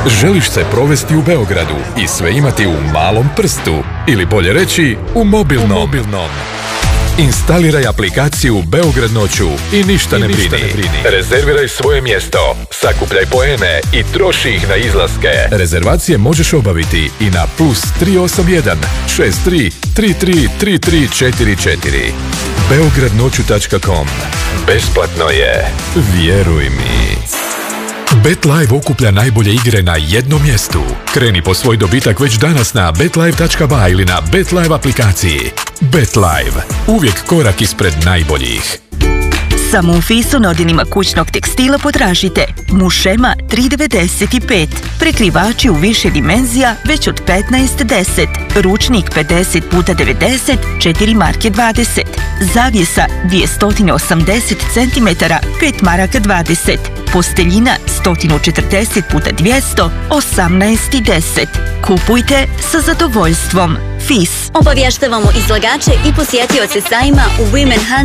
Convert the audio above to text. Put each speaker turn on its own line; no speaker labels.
Želiš se provesti u Beogradu i sve imati u malom prstu, ili bolje reći, u mobilnom. Instaliraj aplikaciju Beograd noću i ništa ne brini. Rezerviraj svoje mjesto, sakupljaj poene i troši ih na izlaske. Rezervacije možeš obaviti i na +381 63 33 3344. beogradnoću.com. Besplatno je, vjeruj mi. BetLive okuplja najbolje igre na jednom mjestu. Kreni po svoj dobitak već danas na betlive.ba ili na BetLive aplikaciji. BetLive. Uvijek korak ispred najboljih.
Samo u Fisu na odjelima kućnog tekstila potražite mušema 3,95, prekrivači u više dimenzija već od 15,10, ručnik 50x90, 4 marke 20, zavjesa 280 cm, 5 maraka 20, posteljina 140x200, 18,10. Kupujte sa zadovoljstvom. Fis.
Obavještavamo izlagače i posjetioce sajma u Women Hunt